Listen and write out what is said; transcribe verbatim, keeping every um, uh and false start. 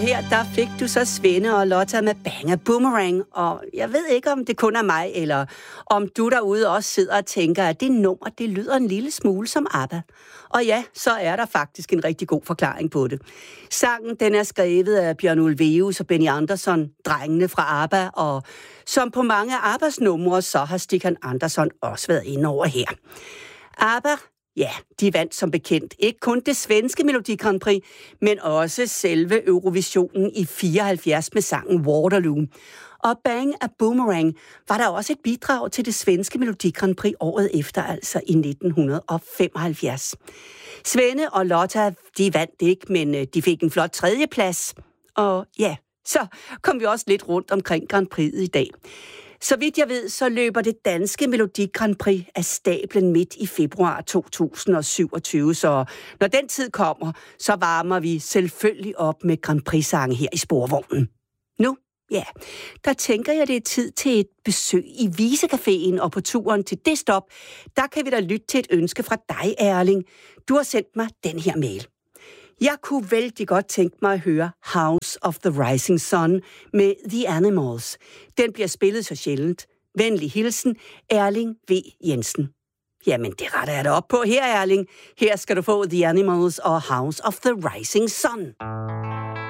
Her der fik du så Svende og Lotta med Bang a Boomerang, og jeg ved ikke, om det kun er mig, eller om du derude også sidder og tænker, at det nummer, det lyder en lille smule som ABBA. Og ja, så er der faktisk en rigtig god forklaring på det. Sangen, den er skrevet af Bjørn Ulvaeus og Benny Andersson, drengene fra ABBA, og som på mange af ABBAs numre, så har Stikkan Andersson også været inde over her. ABBA, ja, de vandt som bekendt ikke kun det svenske Melodi Grand Prix, men også selve Eurovisionen i fireoghalvfjerds med sangen Waterloo. Og Bang a Boomerang var der også et bidrag til det svenske Melodi Grand Prix året efter, altså i nitten femoghalvfjerds. Svende og Lotta, de vandt ikke, men de fik en flot tredjeplads. Og ja, så kom vi også lidt rundt omkring Grand Prix'et i dag. Så vidt jeg ved, så løber det danske Melodi Grand Prix af stablen midt i februar to tusind og syvogtyve, så når den tid kommer, så varmer vi selvfølgelig op med Grand Prix-sange her i Sporvognen. Nu, ja, der tænker jeg, det er tid til et besøg i Visecaféen, og på turen til det stop, der kan vi da lytte til et ønske fra dig, Erling. Du har sendt mig den her mail. Jeg kunne vældig godt tænke mig at høre House of the Rising Sun med The Animals. Den bliver spillet så sjældent. Venlig hilsen, Erling V. Jensen. Jamen, det retter jeg da op på her, Erling. Her skal du få The Animals og House of the Rising Sun.